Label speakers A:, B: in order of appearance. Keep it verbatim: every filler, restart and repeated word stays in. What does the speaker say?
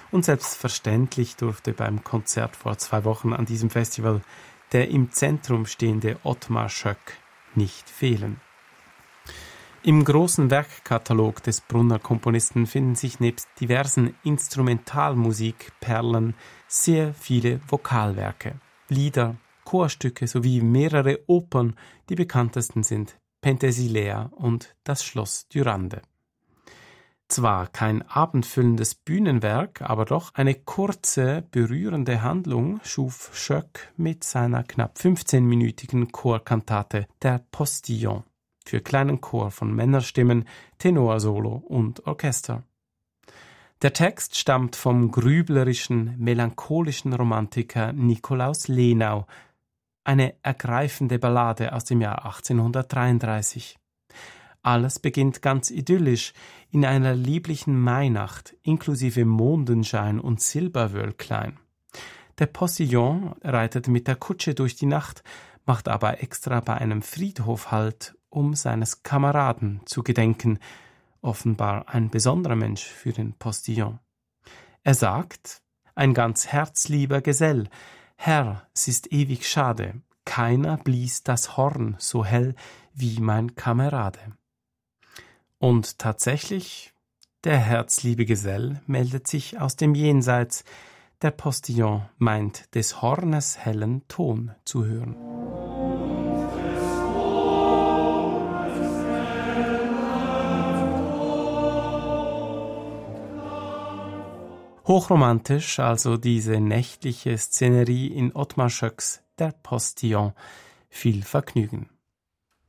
A: Und selbstverständlich durfte beim Konzert vor zwei Wochen an diesem Festival der im Zentrum stehende Ottmar Schöck nicht fehlen. Im großen Werkkatalog des Brunner Komponisten finden sich nebst diversen Instrumentalmusikperlen sehr viele Vokalwerke, Lieder, Chorstücke sowie mehrere Opern. Die bekanntesten sind Penthesilea und das Schloss Dürande. Zwar kein abendfüllendes Bühnenwerk, aber doch eine kurze, berührende Handlung schuf Schöck mit seiner knapp fünfzehnminütigen Chorkantate Der Postillon für kleinen Chor von Männerstimmen, Tenorsolo und Orchester. Der Text stammt vom grüblerischen, melancholischen Romantiker Nikolaus Lenau, eine ergreifende Ballade aus dem Jahr achtzehnhundertdreiunddreißig. Alles beginnt ganz idyllisch in einer lieblichen Mainacht, inklusive Mondenschein und Silberwölklein. Der Postillon reitet mit der Kutsche durch die Nacht, macht aber extra bei einem Friedhof Halt, um seines Kameraden zu gedenken, offenbar ein besonderer Mensch für den Postillon. Er sagt, ein ganz herzlieber Gesell, Herr, es ist ewig schade, keiner blies das Horn so hell wie mein Kamerade. Und tatsächlich, der herzliebe Gesell meldet sich aus dem Jenseits, der Postillon meint des Hornes hellen Ton zu hören. Hochromantisch also diese nächtliche Szenerie in Ottmar Schöcks Der Postillon. Viel Vergnügen.